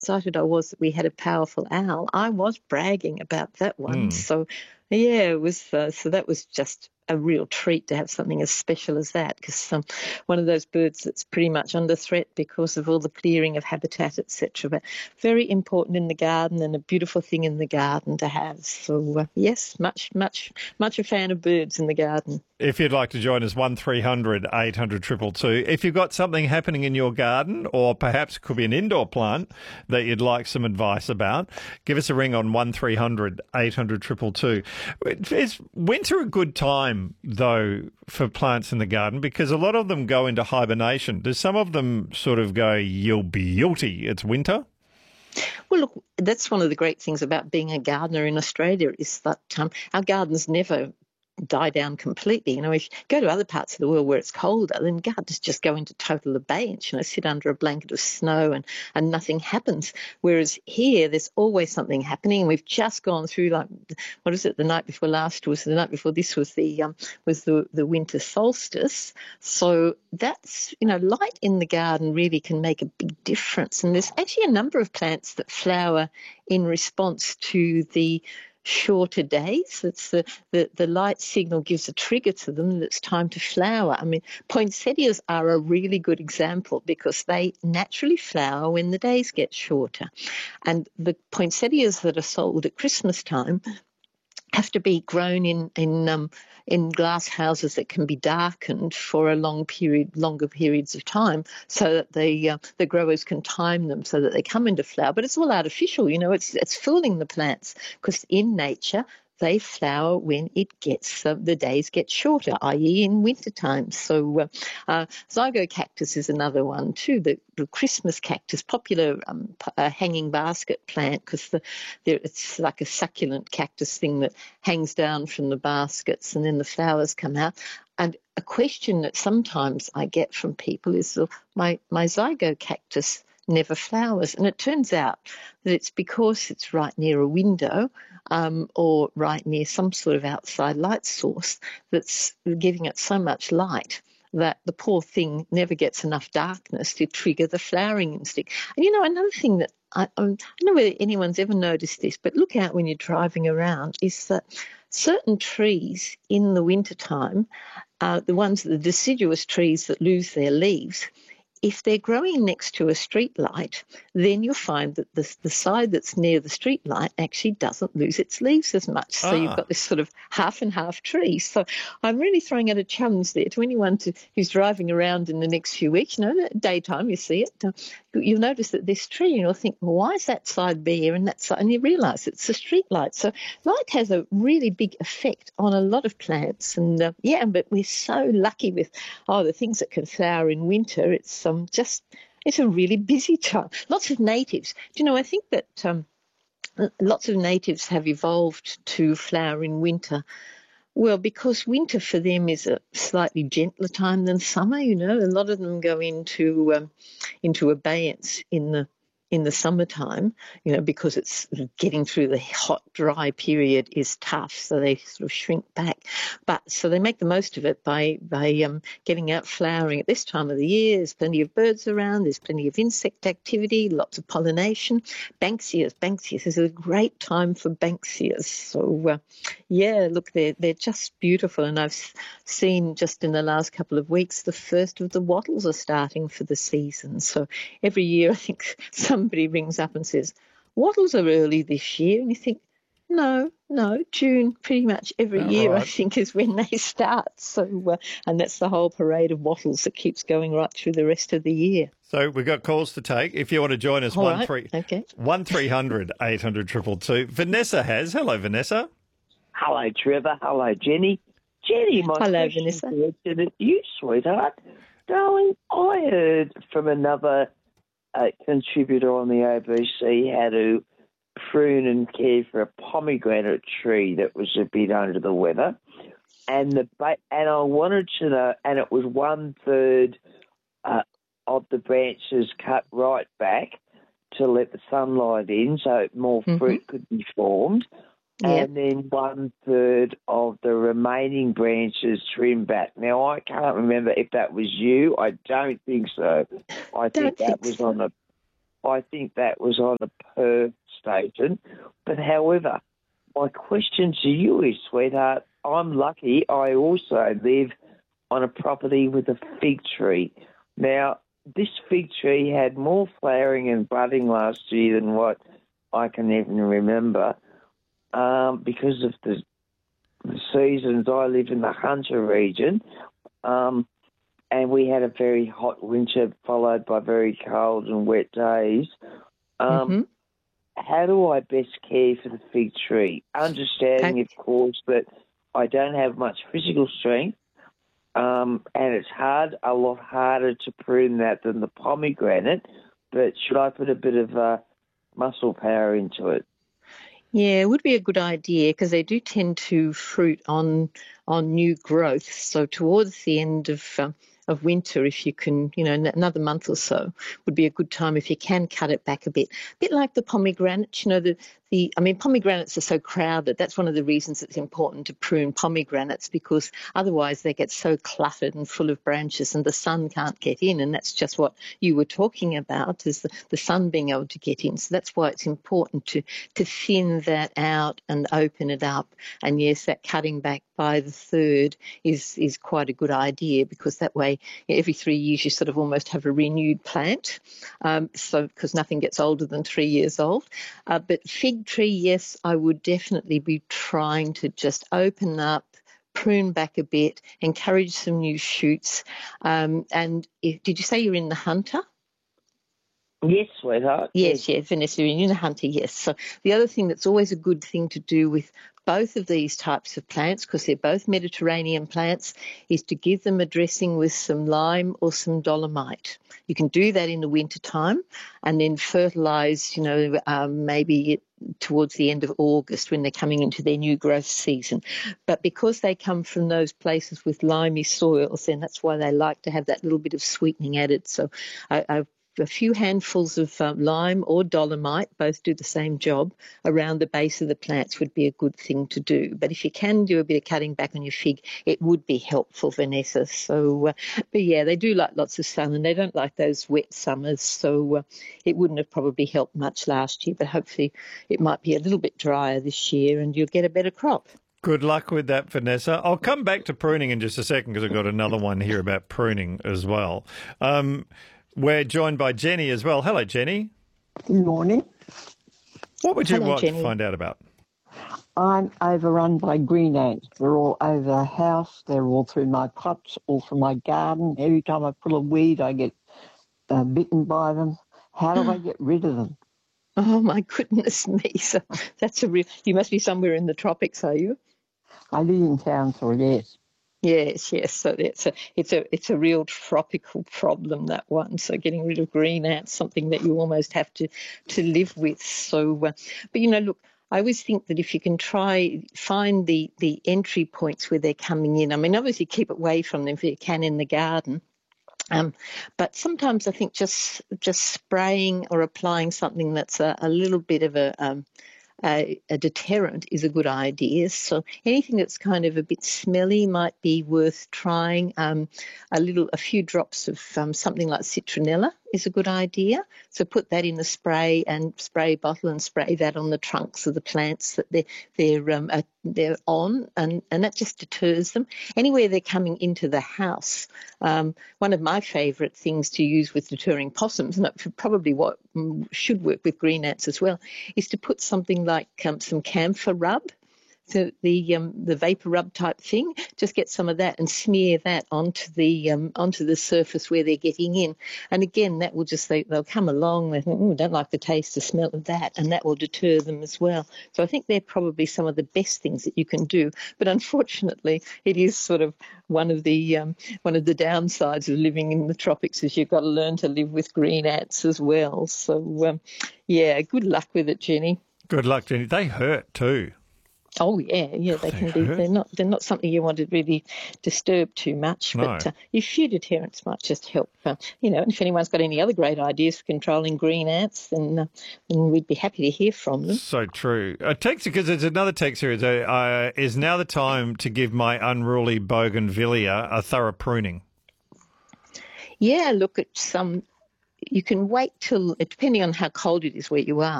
excited I was that we had a powerful owl. I was bragging about that one. Mm. So, yeah, it was. So that was just a real treat to have something as special as that, because one of those birds that's pretty much under threat because of all the clearing of habitat, etc. But very important in the garden and a beautiful thing in the garden to have. So yes, much a fan of birds in the garden. If you'd like to join us, 1300 800 222. If you've got something happening in your garden, or perhaps it could be an indoor plant that you'd like some advice about, give us a ring on 1300 800 222. Is winter a good time, though, for plants in the garden? Because a lot of them go into hibernation. Do some of them sort of go, you'll be guilty, it's winter? Well, look, that's one of the great things about being a gardener in Australia, is that our gardens never die down completely. You know, if you go to other parts of the world where it's colder, then gardens just go into total abeyance, sit under a blanket of snow and nothing happens. Whereas here, there's always something happening. We've just gone through, like, what is it, the night before last was the night before this was the winter solstice. So that's, light in the garden really can make a big difference. And there's actually a number of plants that flower in response to the shorter days. It's the light signal gives a trigger to them that it's time to flower. I mean, poinsettias are a really good example because they naturally flower when the days get shorter. And the poinsettias that are sold at Christmas time have to be grown in glass houses that can be darkened for longer periods of time, so that the growers can time them so that they come into flower. But it's all artificial, it's fooling the plants, because in nature they flower when the days get shorter, i.e. in winter time. So zygocactus is another one too, the Christmas cactus, popular hanging basket plant, because it's like a succulent cactus thing that hangs down from the baskets and then the flowers come out. And a question that sometimes I get from people is, my zygocactus never flowers. And it turns out that it's because it's right near a window or right near some sort of outside light source that's giving it so much light that the poor thing never gets enough darkness to trigger the flowering instinct. And, another thing that I don't know whether anyone's ever noticed this, but look out when you're driving around, is that certain trees in the wintertime, the deciduous trees that lose their leaves, if they're growing next to a street light, then you'll find that the side that's near the street light actually doesn't lose its leaves as much. So you've got this sort of half and half tree. So I'm really throwing out a challenge there to anyone who's driving around in the next few weeks. Daytime you see it, you'll notice that this tree, and you'll think, well, why is that side bare and that side? And you realise it's a street light. So light has a really big effect on a lot of plants. And but we're so lucky with the things that can flower in winter. It's a really busy time. Lots of natives. I think that lots of natives have evolved to flower in winter. Well, because winter for them is a slightly gentler time than summer. A lot of them go into abeyance in the summertime, because it's getting through the hot, dry period is tough, so they sort of shrink back. But so they make the most of it by getting out flowering at this time of the year. There's plenty of birds around, there's plenty of insect activity, lots of pollination. Banksias is a great time for Banksias. So, look, they're just beautiful. And I've seen just in the last couple of weeks, the first of the wattles are starting for the season. So every year I think somebody rings up and says, wattles are early this year. And you think, no, June pretty much every year, right. I think, is when they start. So, and that's the whole parade of wattles that keeps going right through the rest of the year. So we've got calls to take. If you want to join us, 1300 800 222. Vanessa has. Hello, Vanessa. Hello, Trevor. Hello, Jenny. Jenny, hello, Vanessa. To you, sweetheart. Darling, I heard from another contributor on the ABC how to prune and care for a pomegranate tree that was a bit under the weather, and I wanted to know, and it was 1/3 of the branches cut right back to let the sunlight in, so more fruit could be formed. Yep. And then 1/3 of the remaining branches trimmed back. Now, I can't remember if that was you. I don't think so. I think that was on the I think that was on a Perth station. But however, my question to you is, sweetheart, I'm lucky. I also live on a property with a fig tree. Now, this fig tree had more flowering and budding last year than what I can even remember because of the seasons. I live in the Hunter region, and we had a very hot winter followed by very cold and wet days. How do I best care for the fig tree? Understanding, of course, that I don't have much physical strength, and it's a lot harder to prune that than the pomegranate, but should I put a bit of muscle power into it? Yeah, it would be a good idea because they do tend to fruit on new growth. So towards the end of winter, if you can, another month or so would be a good time if you can cut it back a bit like the pomegranate. Pomegranates are so crowded. That's one of the reasons it's important to prune pomegranates, because otherwise they get so cluttered and full of branches and the sun can't get in. And that's just what you were talking about, is the sun being able to get in. So that's why it's important to thin that out and open it up. And yes, that cutting back by the third is quite a good idea, because that way every 3 years you sort of almost have a renewed plant. Because nothing gets older than 3 years old. But fig tree, yes, I would definitely be trying to just open up, prune back a bit, encourage some new shoots. Did you say you're in the Hunter? Yes, sweetheart. Yes, Vanessa, you're in the Hunter, yes. So the other thing that's always a good thing to do with both of these types of plants, because they're both Mediterranean plants, is to give them a dressing with some lime or some dolomite. You can do that in the winter time and then fertilise, maybe towards the end of August when they're coming into their new growth season. But because they come from those places with limey soils, then that's why they like to have that little bit of sweetening added. So a few handfuls of lime or dolomite, both do the same job, around the base of the plants would be a good thing to do. But if you can do a bit of cutting back on your fig, it would be helpful, Vanessa. So, but yeah, they do like lots of sun and they don't like those wet summers. So it wouldn't have probably helped much last year, but hopefully it might be a little bit drier this year and you'll get a better crop. Good luck with that, Vanessa. I'll come back to pruning in just a second because I've got another one here about pruning as well. We're joined by Jenny as well. Hello, Jenny. Good morning. What would you like to find out about? I'm overrun by green ants. They're all over the house. They're all through my pots, all through my garden. Every time I pull a weed, I get bitten by them. How do I get rid of them? Oh, my goodness me. So that's you must be somewhere in the tropics, are you? I live in Townsville, yes. Yes. So it's a real tropical problem, that one. So getting rid of green ants, something that you almost have to live with. So, but look, I always think that if you can find the entry points where they're coming in. I mean, obviously keep away from them if you can in the garden. But sometimes I think just spraying or applying something that's a little bit of a deterrent is a good idea. So anything that's kind of a bit smelly might be worth trying. A few drops of something like citronella is a good idea. So put that in the spray bottle and spray that on the trunks of the plants that they're on, and that just deters them. Anywhere they're coming into the house, one of my favourite things to use with deterring possums, and probably what should work with green ants as well, is to put something like some camphor rub. So the vapor rub type thing, just get some of that and smear that onto the surface where they're getting in. And again, that will they'll come along, they think, don't like the taste or smell of that, and that will deter them as well. So I think they're probably some of the best things that you can do. But unfortunately, it is sort of one of the downsides of living in the tropics, is you've got to learn to live with green ants as well. So good luck with it, Jenny. Good luck, Jenny. They hurt too. Oh yeah, they can be. They're not something you want to really disturb too much. No. But a few deterrents might just help. And if anyone's got any other great ideas for controlling green ants, then we'd be happy to hear from them. So true. A text, because there's another text here. Is now the time to give my unruly bougainvillea a thorough pruning? Yeah, look at some. you can wait till, depending on how cold it is where you are,